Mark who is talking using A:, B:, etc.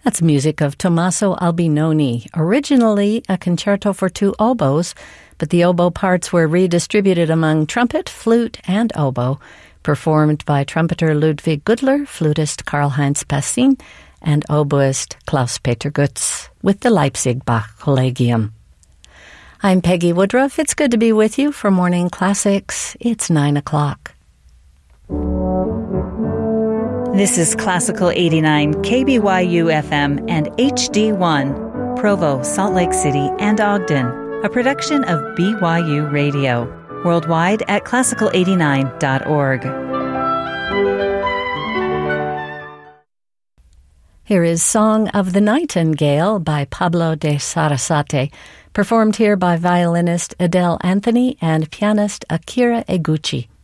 A: That's music of Tommaso Albinoni, originally a concerto for two oboes, but the oboe parts were redistributed among trumpet, flute, and oboe, performed by trumpeter Ludwig Gudler, flutist Karl-Heinz Passin, and oboist Klaus-Peter Gutz, with the Leipzig Bach Collegium. I'm Peggy Woodruff. It's good to be with you for Morning Classics. It's 9 o'clock.
B: This is Classical 89 KBYU FM and HD1, Provo, Salt Lake City, and Ogden, a production of BYU Radio, worldwide at classical89.org.
A: Here is Song of the Nightingale by Pablo de Sarasate, performed here by violinist Adele Anthony and pianist Akira Eguchi.